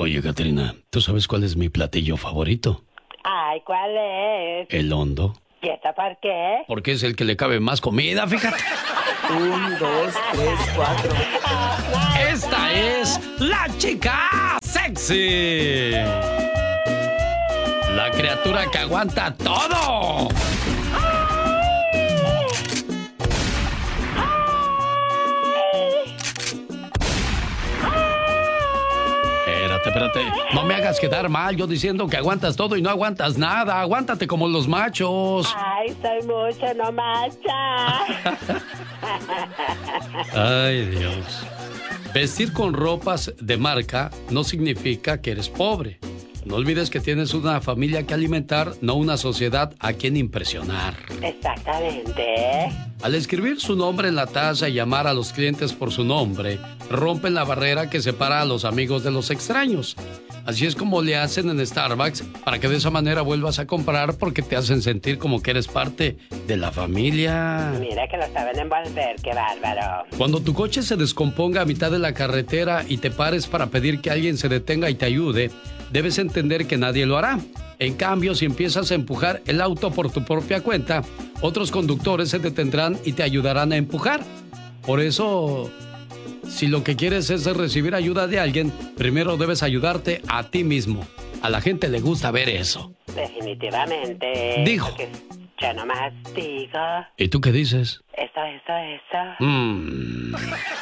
Oye, Catrina, ¿tú sabes cuál es mi platillo favorito? Ay, ¿cuál es? El hondo. ¿Y esta por qué? Porque es el que le cabe más comida, fíjate. 1, 2, 3, 4. Esta es la chica sexy. La criatura que aguanta todo. Espérate. No me hagas quedar mal yo diciendo que aguantas todo y no aguantas nada. Aguántate como los machos. Ay, soy mucho, no macha. Ay, Dios. Vestir con ropas de marca no significa que eres pobre. No olvides que tienes una familia que alimentar, no una sociedad a quien impresionar. Exactamente. Al escribir su nombre en la taza y llamar a los clientes por su nombre, rompen la barrera que separa a los amigos de los extraños. Así es como le hacen en Starbucks para que de esa manera vuelvas a comprar porque te hacen sentir como que eres parte de la familia. Mira que lo saben envolver, qué bárbaro. Cuando tu coche se descomponga a mitad de la carretera y te pares para pedir que alguien se detenga y te ayude, debes entender que nadie lo hará. En cambio, si empiezas a empujar el auto por tu propia cuenta, otros conductores se detendrán y te ayudarán a empujar. Por eso, si lo que quieres es recibir ayuda de alguien, primero debes ayudarte a ti mismo. A la gente le gusta ver eso. Definitivamente. Dijo. Porque yo nomás digo. ¿Y tú qué dices? Eso.